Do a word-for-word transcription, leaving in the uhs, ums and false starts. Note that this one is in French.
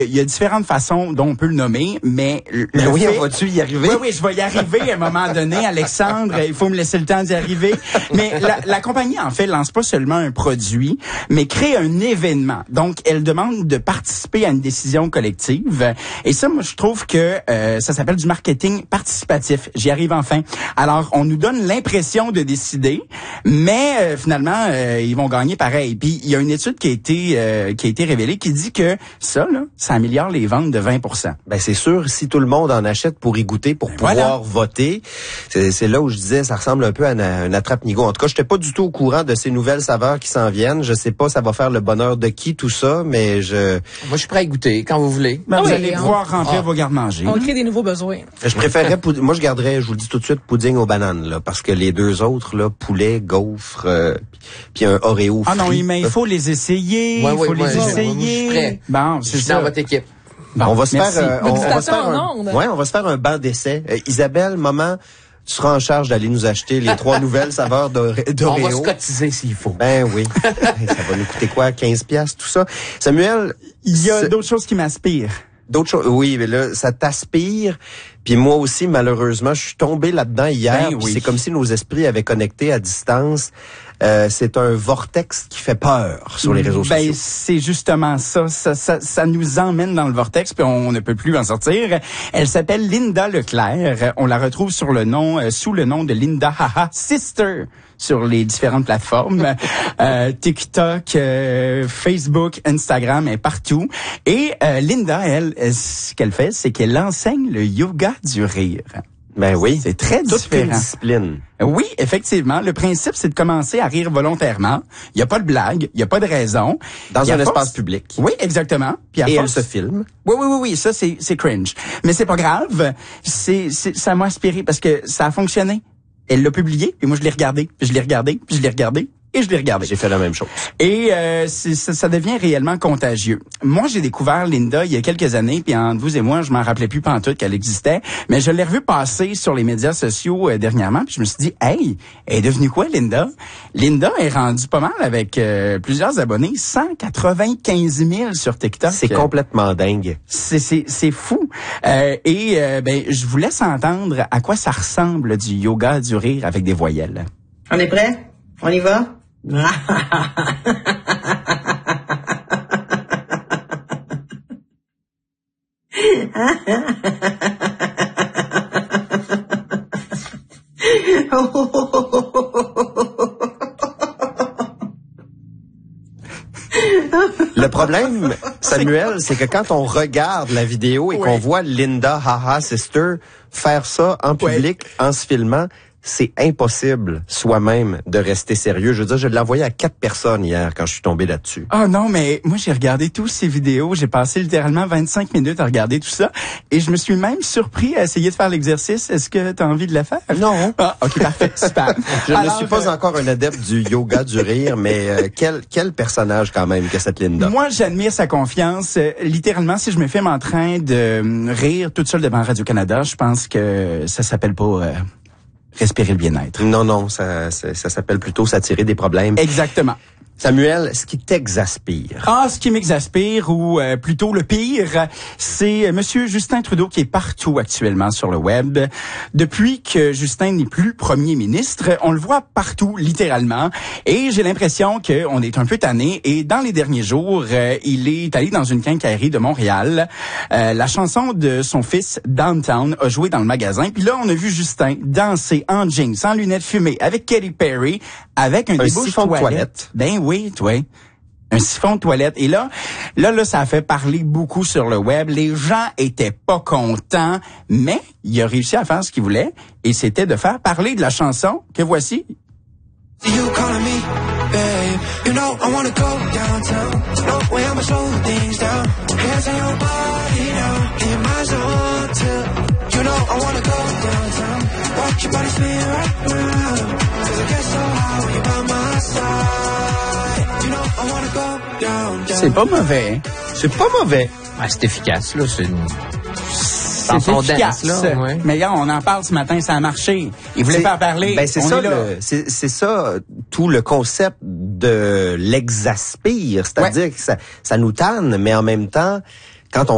Il y a différentes façons dont on peut le nommer, mais... Le mais oui, fait... on va-tu y arriver? Oui, oui, je vais y arriver à un moment donné, Alexandre. Il faut me laisser le temps d'y arriver. Mais la, la compagnie, en fait, lance pas seulement un produit, mais crée un événement. Donc, elle demande de participer à une décision collective. Et ça, moi, je trouve que euh, ça s'appelle du marketing participatif. J'y arrive enfin. Alors, on nous donne l'impression de décider, mais euh, finalement, euh, ils vont gagner pareil. Puis, il y a une étude qui a été euh, qui a été révélée qui dit que ça, là, ça améliore les ventes de vingt pour cent. Ben c'est sûr, si tout le monde en achète pour y goûter, pour ben pouvoir voilà. voter, c'est, c'est là où je disais, ça ressemble un peu à un attrape-nigo. En tout cas, je n'étais pas du tout au courant de ces nouvelles saveurs qui s'en viennent. Je sais pas, ça va faire le bonheur de qui tout ça, mais je... Moi, je suis prêt à y goûter quand vous voulez. Ben, ah vous oui, allez pouvoir on... remplir ah. vos garde-manger. On crée des nouveaux besoins. Je préférerais, poud... moi je garderais, je vous le dis tout de suite, pudding aux bananes, là, parce que les deux autres, là, poulet, gaufre, euh, puis un Oreo Ah frit, non, mais il faut les essayer, il ouais, faut ouais, les ouais, essayer. Ouais, je suis prêt. Bon, c'est je suis ça. dans votre équipe. Bon, on va se merci. faire, euh, on, on va se faire un, ouais, on va se faire un banc d'essai. Euh, Isabelle, maman, tu seras en charge d'aller nous acheter les trois nouvelles saveurs d'Oreo. On va se cotiser s'il faut. Ben oui. Ça va nous coûter quoi? quinze piastres, tout ça. Samuel, il y a d'autres choses qui m'aspirent. D'autres choses, oui, mais là, ça t'aspire. Puis moi aussi, malheureusement, je suis tombé là-dedans hier. Ben oui. C'est comme si nos esprits avaient connecté à distance. Euh, c'est un vortex qui fait peur sur les réseaux ben, sociaux. C'est justement ça. Ça, ça. ça nous emmène dans le vortex, puis on ne peut plus en sortir. Elle s'appelle Linda Leclerc. On la retrouve sur le nom, euh, sous le nom de Linda Haha Sister sur les différentes plateformes. euh, TikTok, euh, Facebook, Instagram et partout. Et euh, Linda, elle, ce qu'elle fait, c'est qu'elle enseigne le yoga du rire. Ben oui. C'est très Toute différent. une discipline. Oui, effectivement. Le principe, c'est de commencer à rire volontairement. Il n'y a pas de blague, il n'y a pas de raison. Dans un force... espace public. Oui, exactement. Puis à Et force... elle se filme. Oui, oui, oui, oui. Ça, c'est, c'est cringe. Mais c'est pas grave. C'est, c'est, ça m'a inspiré parce que ça a fonctionné. Elle l'a publié, puis moi, je l'ai regardé, puis je l'ai regardé, puis je l'ai regardé. Et je l'ai regardé. J'ai fait la même chose. Et euh, c'est, ça, ça devient réellement contagieux. Moi, j'ai découvert Linda il y a quelques années, puis entre vous et moi, je m'en rappelais plus pantoute qu'elle existait, mais je l'ai revue passer sur les médias sociaux euh, dernièrement, puis je me suis dit, hey, elle est devenue quoi, Linda? Linda est rendue pas mal avec euh, plusieurs abonnés, cent quatre-vingt-quinze mille sur TikTok. C'est complètement dingue. C'est, c'est, c'est fou. Euh, et euh, ben, je vous laisse entendre à quoi ça ressemble du yoga du rire avec des voyelles. On est prêt? On y va? Le problème, Samuel, c'est que quand on regarde la vidéo et oui. qu'on voit Linda Haha Sister faire ça en public, oui. en se filmant, c'est impossible soi-même de rester sérieux. Je veux dire, je l'ai envoyé à quatre personnes hier quand je suis tombé là-dessus. Ah oh non, mais moi j'ai regardé tous ces vidéos, j'ai passé littéralement vingt-cinq minutes à regarder tout ça et je me suis même surpris à essayer de faire l'exercice. Est-ce que tu as envie de le faire? Non. Ah, OK, parfait, super. Je Alors, ne suis pas euh... encore un adepte du yoga du rire, mais euh, quel quel personnage quand même que cette Linda. Moi, j'admire sa confiance. Euh, littéralement, si je me filme en train de euh, rire toute seule devant Radio-Canada, je pense que ça s'appelle pas... Euh, respirer le bien-être. Non, non, ça, ça, ça s'appelle plutôt s'attirer des problèmes. Exactement. Samuel, ce qui t'exaspire? Ah, ce qui m'exaspire, ou euh, plutôt le pire, c'est euh, Monsieur Justin Trudeau qui est partout actuellement sur le web. Depuis que Justin n'est plus premier ministre, on le voit partout, littéralement. Et j'ai l'impression qu'on est un peu tanné. Et dans les derniers jours, euh, il est allé dans une quincaillerie de Montréal. Euh, la chanson de son fils, Downtown, a joué dans le magasin. Puis là, on a vu Justin danser en jeans, sans lunettes fumées, avec Katy Perry, avec un, un débouche siphon de toilette. toilette. Ben oui. Oui, toi. Un siphon de toilette. Et là, là, là, ça a fait parler beaucoup sur le web. Les gens étaient pas contents, mais il a réussi à faire ce qu'il voulait, et c'était de faire parler de la chanson que voici. You calling me, babe. You know I wanna go downtown. No way I'ma slow things down. Hands on your body now. In my zone too. You know I wanna go downtown. Watch your body spin right round. Cause I get so high when you're by my side. C'est pas mauvais. C'est pas mauvais. Ah, c'est efficace, là. C'est une... C'est efficace, dance, là. Ouais. Mais là, on en parle ce matin, ça a marché. Il voulait faire parler. Ben, c'est on ça, est là. le, c'est, c'est ça, tout le concept de l'exaspire. C'est-à-dire ouais. que ça, ça nous tanne, mais en même temps,